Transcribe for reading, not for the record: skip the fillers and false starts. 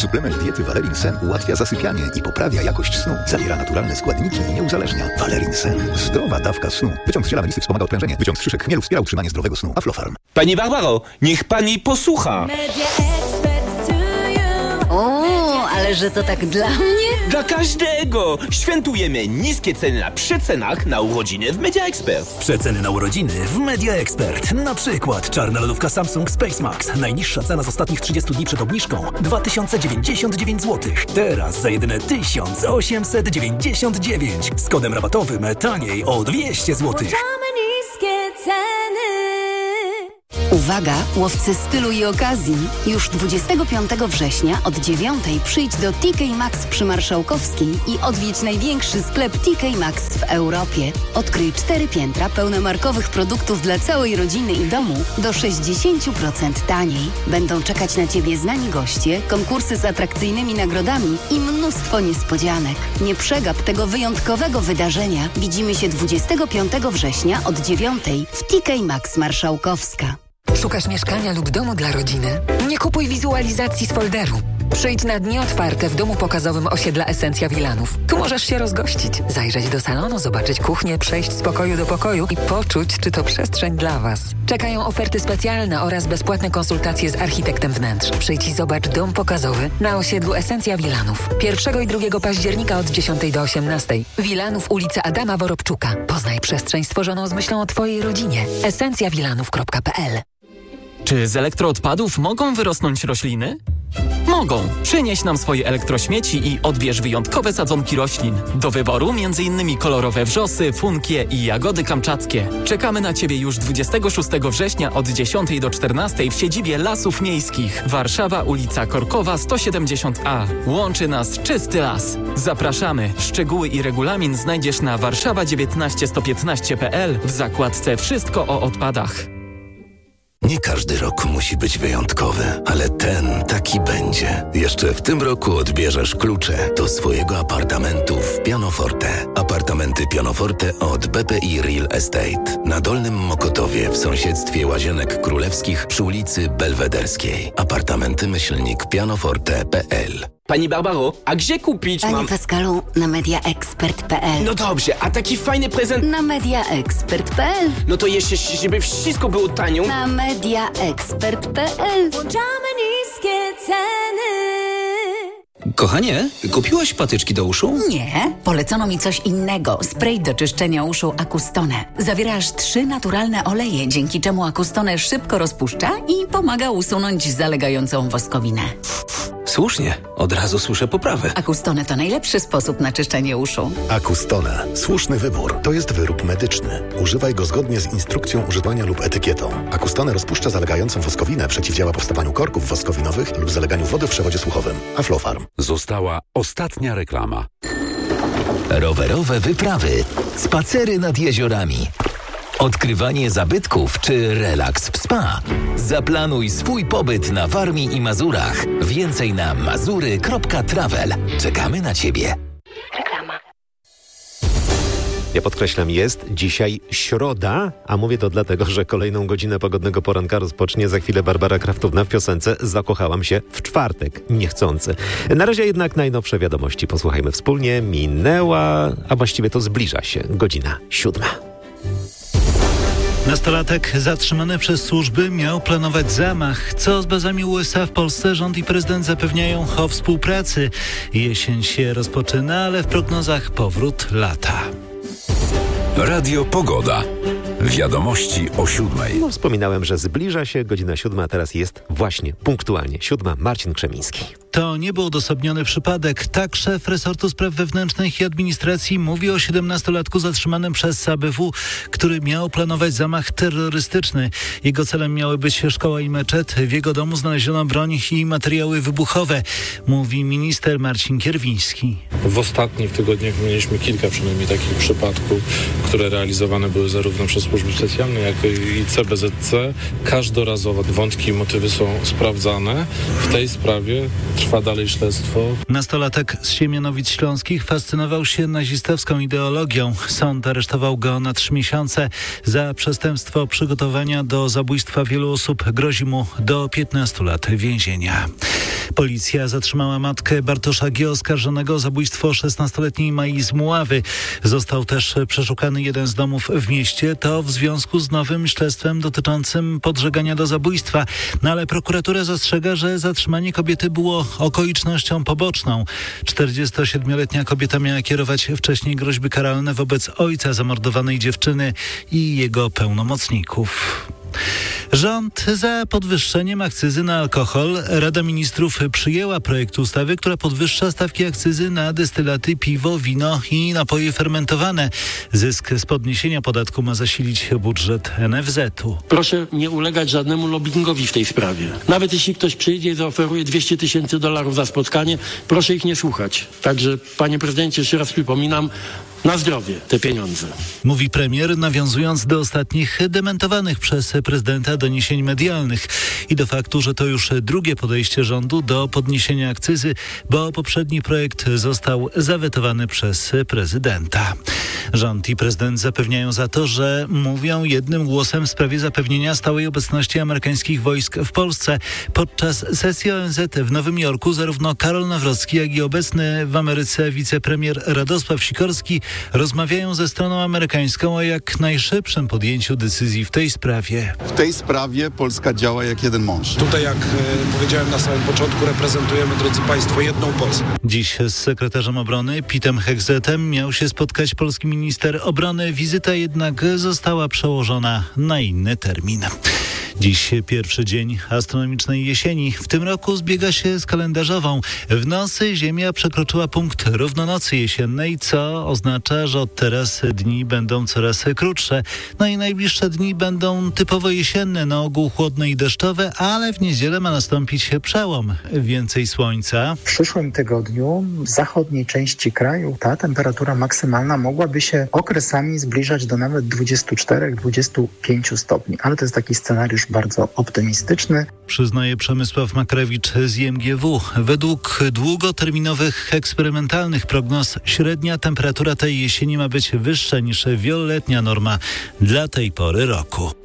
Suplement diety Valerin Sen ułatwia zasypianie i poprawia jakość snu. Zawiera naturalne składniki i nie uzależnia. Valerin Sen. Zdrowa dawka snu. Wyciąg z ziela melisy wspomaga odprężenie. Wyciąg z szyszek chmielu wspiera utrzymanie zdrowego snu. Aflofarm. Pani Barbaro, niech pani posłucha. O, ale że to tak dla mnie? Dla każdego! Świętujemy niskie ceny na przecenach na urodziny w Media Expert. Przeceny na urodziny w Media Expert. Na przykład czarna lodówka Samsung Space Max. Najniższa cena z ostatnich 30 dni przed obniżką 2099 zł. Teraz za jedyne 1899. Z kodem rabatowym taniej o 200 zł. Niskie ceny. Uwaga, łowcy stylu i okazji. Już 25 września od 9 przyjdź do TK Maxx przy Marszałkowskiej i odwiedź największy sklep TK Maxx w Europie. Odkryj 4 piętra pełne markowych produktów dla całej rodziny i domu do 60% taniej. Będą czekać na Ciebie znani goście, konkursy z atrakcyjnymi nagrodami i mnóstwo niespodzianek. Nie przegap tego wyjątkowego wydarzenia. Widzimy się 25 września od 9 w TK Maxx Marszałkowska. Szukasz mieszkania lub domu dla rodziny? Nie kupuj wizualizacji z folderu. Przyjdź na dni otwarte w domu pokazowym osiedla Esencja Wilanów. Tu możesz się rozgościć, zajrzeć do salonu, zobaczyć kuchnię, przejść z pokoju do pokoju i poczuć, czy to przestrzeń dla Was. Czekają oferty specjalne oraz bezpłatne konsultacje z architektem wnętrz. Przyjdź i zobacz dom pokazowy na osiedlu Esencja Wilanów. 1 i 2 października od 10 do 18. Wilanów, ulica Adama Worobczuka. Poznaj przestrzeń stworzoną z myślą o Twojej rodzinie. esencjawilanów.pl. Czy z elektroodpadów mogą wyrosnąć rośliny? Mogą. Przynieś nam swoje elektrośmieci i odbierz wyjątkowe sadzonki roślin. Do wyboru m.in. kolorowe wrzosy, funkie i jagody kamczackie. Czekamy na Ciebie już 26 września od 10 do 14 w siedzibie Lasów Miejskich. Warszawa, ulica Korkowa 170A. Łączy nas czysty las. Zapraszamy. Szczegóły i regulamin znajdziesz na warszawa19115.pl w zakładce Wszystko o odpadach. Nie każdy rok musi być wyjątkowy, ale ten taki będzie. Jeszcze w tym roku odbierzesz klucze do swojego apartamentu w Pianoforte. Apartamenty Pianoforte od BPI Real Estate. Na Dolnym Mokotowie w sąsiedztwie Łazienek Królewskich przy ulicy Belwederskiej. Apartamenty-pianoforte.pl. Pani Barbaro, a gdzie kupić Panie Pascalu, na mediaexpert.pl. No dobrze, a taki fajny prezent... Na mediaexpert.pl. No to jeszcze, żeby wszystko było tanio... Na mediaexpert.pl. Włączamy niskie ceny. Kochanie, kupiłaś patyczki do uszu? Nie, polecono mi coś innego. Spray do czyszczenia uszu Acustone. Zawiera aż 3 naturalne oleje, dzięki czemu Acustone szybko rozpuszcza i pomaga usunąć zalegającą woskowinę. Słusznie, od razu słyszę poprawę. Acustone to najlepszy sposób na czyszczenie uszu. Acustone. Słuszny wybór. To jest wyrób medyczny. Używaj go zgodnie z instrukcją używania lub etykietą. Acustone rozpuszcza zalegającą woskowinę, przeciwdziała powstawaniu korków woskowinowych lub zaleganiu wody w przewodzie słuchowym. Aflofarm. Została ostatnia reklama. Rowerowe wyprawy, spacery nad jeziorami, odkrywanie zabytków czy relaks w spa. Zaplanuj swój pobyt na Warmii i Mazurach. Więcej na mazury.travel. Czekamy na Ciebie. Reklama. Ja podkreślam, jest dzisiaj środa, a mówię to dlatego, że kolejną godzinę pogodnego poranka rozpocznie za chwilę Barbara Kraftówna w piosence Zakochałam się w czwartek, niechcący. Na razie jednak najnowsze wiadomości posłuchajmy wspólnie. Minęła, a właściwie to zbliża się godzina 7. Nastolatek zatrzymany przez służby miał planować zamach. Co z bazami USA w Polsce? Rząd i prezydent zapewniają o współpracy. Jesień się rozpoczyna, ale w prognozach powrót lata. Radio Pogoda. Wiadomości o 7. No, wspominałem, że zbliża się godzina 7, a teraz jest właśnie punktualnie 7. Marcin Krzemiński. To nie był odosobniony przypadek. Tak szef resortu spraw wewnętrznych i administracji mówi o 17-latku zatrzymanym przez ABW, który miał planować zamach terrorystyczny. Jego celem miały być szkoła i meczet. W jego domu znaleziono broń i materiały wybuchowe, mówi minister Marcin Kierwiński. W ostatnich tygodniach mieliśmy kilka przynajmniej takich przypadków, które realizowane były zarówno przez służby specjalne, jak i CBZC. Każdorazowo wątki i motywy są sprawdzane. W tej sprawie trwa dalej śledztwo. Nastolatek z Siemianowic Śląskich fascynował się nazistowską ideologią. Sąd aresztował go na 3 miesiące. Za przestępstwo przygotowania do zabójstwa wielu osób grozi mu do 15 lat więzienia. Policja zatrzymała matkę Bartosza G. oskarżonego o zabójstwo 16-letniej Mai z Mławy. Został też przeszukany jeden z domów w mieście. To w związku z nowym śledztwem dotyczącym podżegania do zabójstwa. No ale prokuratura zastrzega, że zatrzymanie kobiety było okolicznością poboczną. 47-letnia kobieta miała kierować wcześniej groźby karalne wobec ojca zamordowanej dziewczyny i jego pełnomocników. Rząd za podwyższeniem akcyzy na alkohol. Rada Ministrów przyjęła projekt ustawy, która podwyższa stawki akcyzy na destylaty, piwo, wino i napoje fermentowane. Zysk z podniesienia podatku ma zasilić budżet NFZ-u. Proszę nie ulegać żadnemu lobbingowi w tej sprawie. Nawet jeśli ktoś przyjdzie i zaoferuje $200 000 za spotkanie, proszę ich nie słuchać. Także, panie prezydencie, jeszcze raz przypominam, na zdrowie te pieniądze. Mówi premier, nawiązując do ostatnich dementowanych przez prezydenta doniesień medialnych i do faktu, że to już drugie podejście rządu do podniesienia akcyzy, bo poprzedni projekt został zawetowany przez prezydenta. Rząd i prezydent zapewniają za to, że mówią jednym głosem w sprawie zapewnienia stałej obecności amerykańskich wojsk w Polsce. Podczas sesji ONZ w Nowym Jorku zarówno Karol Nawrocki, jak i obecny w Ameryce wicepremier Radosław Sikorski rozmawiają ze stroną amerykańską o jak najszybszym podjęciu decyzji w tej sprawie. W tej sprawie Polska działa jak jeden mąż. Tutaj, jak powiedziałem na samym początku, reprezentujemy, drodzy Państwo, jedną Polskę. Dziś z sekretarzem obrony Pitem Hegzetem miał się spotkać polski minister obrony. Wizyta jednak została przełożona na inny termin. Dziś pierwszy dzień astronomicznej jesieni. W tym roku zbiega się z kalendarzową. W nocy Ziemia przekroczyła punkt równonocy jesiennej, co oznacza, że od teraz dni będą coraz krótsze. No i najbliższe dni będą typowo jesienne, na ogół chłodne i deszczowe, ale w niedzielę ma nastąpić przełom. Więcej słońca. W przyszłym tygodniu w zachodniej części kraju ta temperatura maksymalna mogłaby się okresami zbliżać do nawet 24-25 stopni, ale to jest taki scenariusz bardzo optymistyczny. Przyznaje Przemysław Makrewicz z IMGW. Według długoterminowych eksperymentalnych prognoz średnia temperatura tej jesieni ma być wyższa niż wieloletnia norma dla tej pory roku.